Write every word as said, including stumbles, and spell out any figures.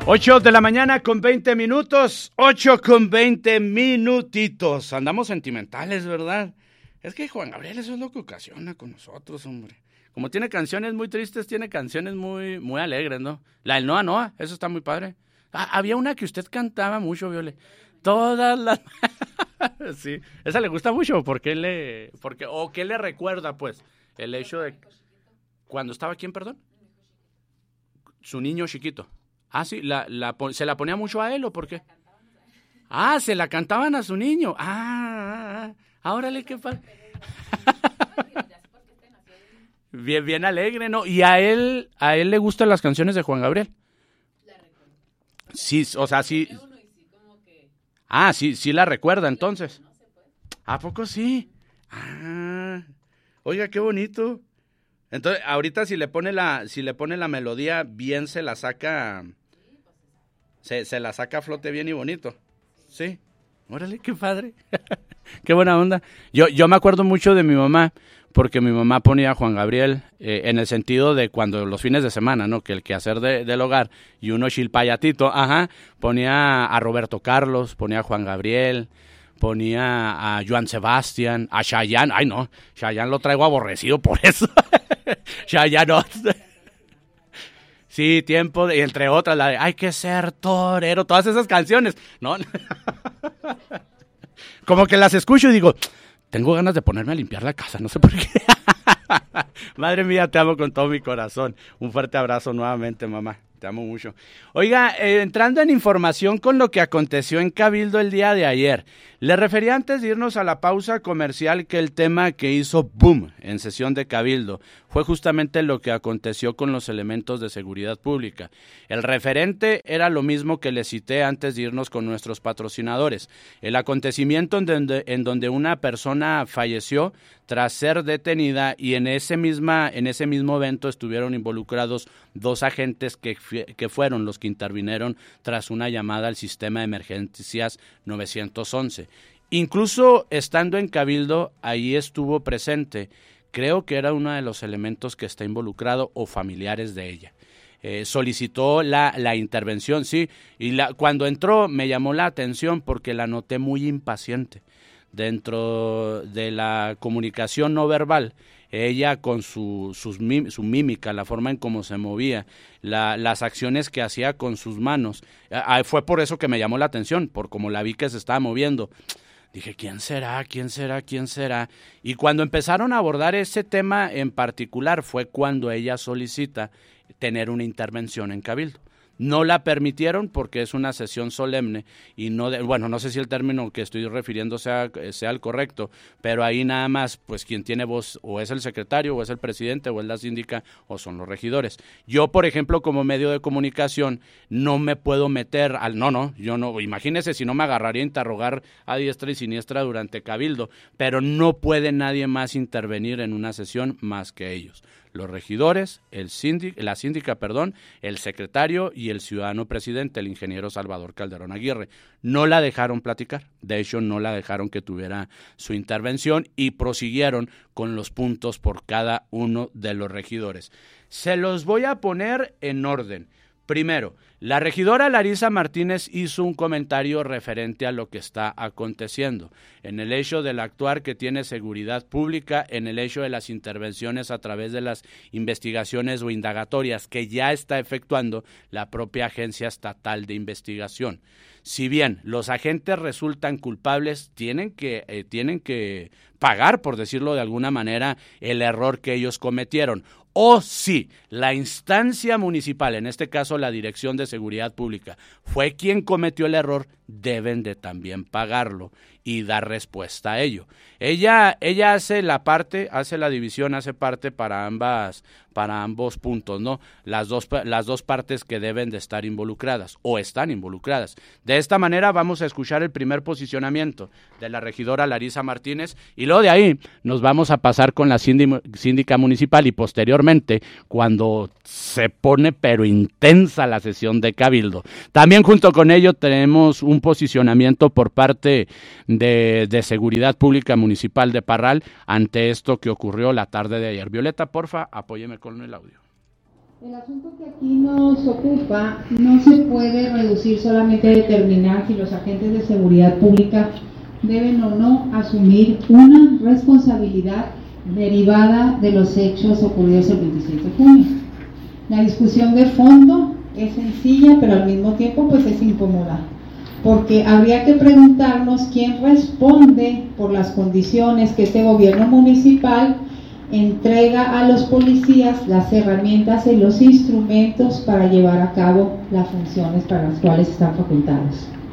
Ocho de la mañana con veinte minutos, ocho con veinte minutitos. Andamos sentimentales, ¿verdad? Es que Juan Gabriel eso es lo que ocasiona con nosotros, hombre. Como tiene canciones muy tristes, tiene canciones muy, muy alegres, ¿no? La del Noa Noa, eso está muy padre. Ah, había una que usted cantaba mucho, Viole. Todas las... sí, esa le gusta mucho, porque le... Porque, o qué le recuerda, pues, el hecho de... ¿Cuando estaba quién, perdón? Su niño chiquito. Ah, sí, la, la, ¿se la ponía mucho a él o por qué? Ah, se la cantaban a su niño. Ah, ah, ah órale, qué padre. Bien, bien alegre, ¿no? Y a él, a él le gustan las canciones de Juan Gabriel. Sí, o sea, sí. Ah, sí, sí la recuerda entonces. ¿A poco sí? Ah, oiga, qué bonito. Entonces, ahorita si le pone la, si le pone la melodía, bien se la saca, se, se la saca a flote bien y bonito. Sí, órale, qué padre. Qué buena onda. Yo, yo me acuerdo mucho de mi mamá, porque mi mamá ponía a Juan Gabriel, eh, en el sentido de cuando los fines de semana, ¿no? Que el quehacer de, del hogar, y uno chilpayatito, ajá, ponía a Roberto Carlos, ponía a Juan Gabriel, ponía a Joan Sebastián, a Chayanne. Ay, no, Chayanne lo traigo aborrecido por eso. Chayanne, no. Sí, tiempo, de, entre otras, la de hay que ser torero, todas esas canciones, ¿no? Como que las escucho y digo, tengo ganas de ponerme a limpiar la casa, no sé por qué. Madre mía, te amo con todo mi corazón. Un fuerte abrazo nuevamente, mamá. Te amo mucho. Oiga, eh, entrando en información con lo que aconteció en Cabildo el día de ayer, le refería antes de irnos a la pausa comercial que el tema que hizo boom en sesión de Cabildo fue justamente lo que aconteció con los elementos de seguridad pública. El referente era lo mismo que le cité antes de irnos con nuestros patrocinadores. El acontecimiento en donde, en donde una persona falleció tras ser detenida y en ese, misma, en ese mismo evento estuvieron involucrados dos agentes que, que fueron los que intervinieron tras una llamada al sistema de emergencias nueve once. Incluso estando en Cabildo, ahí estuvo presente, creo que era uno de los elementos que está involucrado o familiares de ella. Eh, solicitó la, la intervención, sí, y la, cuando entró me llamó la atención porque la noté muy impaciente. Dentro de la comunicación no verbal, ella con su, sus, su mímica, la forma en cómo se movía, la, las acciones que hacía con sus manos, eh, fue por eso que me llamó la atención, por cómo la vi que se estaba moviendo. Dije, ¿quién será? ¿Quién será? ¿Quién será? Y cuando empezaron a abordar ese tema en particular fue cuando ella solicita tener una intervención en Cabildo. No la permitieron porque es una sesión solemne y no, de, bueno, no sé si el término que estoy refiriendo sea, sea el correcto, pero ahí nada más, pues quien tiene voz o es el secretario o es el presidente o es la síndica o son los regidores. Yo, por ejemplo, como medio de comunicación, no me puedo meter al, no, no, yo no, imagínese si no me agarraría a interrogar a diestra y siniestra durante Cabildo, pero no puede nadie más intervenir en una sesión más que ellos. Los regidores, el síndic, la síndica, perdón, el secretario y el ciudadano presidente, el ingeniero Salvador Calderón Aguirre. No la dejaron platicar, de hecho no la dejaron que tuviera su intervención y prosiguieron con los puntos por cada uno de los regidores. Se los voy a poner en orden. Primero, la regidora Larisa Martínez hizo un comentario referente a lo que está aconteciendo, en el hecho del actuar que tiene seguridad pública, en el hecho de las intervenciones a través de las investigaciones o indagatorias que ya está efectuando la propia Agencia Estatal de Investigación. Si bien los agentes resultan culpables, tienen que, eh, tienen que pagar, por decirlo de alguna manera, el error que ellos cometieron. O si la instancia municipal, en este caso la Dirección de Seguridad Pública, fue quien cometió el error, deben de también pagarlo y dar respuesta a ello. Ella, ella hace la parte, hace la división, hace parte para ambas, para ambos puntos, ¿no? Las dos, las dos partes que deben de estar involucradas o están involucradas. De esta manera vamos a escuchar el primer posicionamiento de la regidora Larisa Martínez y luego de ahí nos vamos a pasar con la síndica municipal y posteriormente cuando se pone pero intensa la sesión de Cabildo. También junto con ello tenemos un posicionamiento por parte de, de Seguridad Pública Municipal de Parral ante esto que ocurrió la tarde de ayer. Violeta, porfa, apóyeme con el audio. El asunto que aquí nos ocupa no se puede reducir solamente a determinar si los agentes de seguridad pública deben o no asumir una responsabilidad derivada de los hechos ocurridos el veintisiete de junio. La discusión de fondo es sencilla, pero al mismo tiempo pues es incómoda, porque habría que preguntarnos quién responde por las condiciones que este gobierno municipal entrega a los policías las herramientas y los instrumentos para llevar a cabo las funciones para las cuales están facultados.